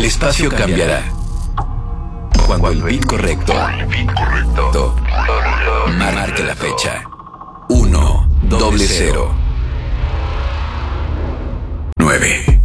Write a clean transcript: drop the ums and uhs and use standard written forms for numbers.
El espacio cambiará cuando el beat correcto marque la fecha. 1 0 0 9